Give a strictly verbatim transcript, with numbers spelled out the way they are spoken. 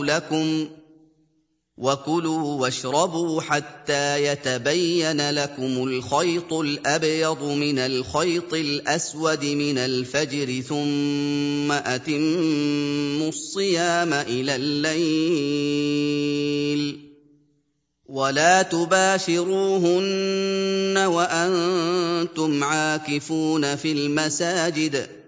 لكم وكلوا واشربوا حتى يتبين لكم الخيط الأبيض من الخيط الأسود من الفجر ثم أتموا الصيام إلى الليل ولا تباشروهن وأنتم عاكفون في المساجد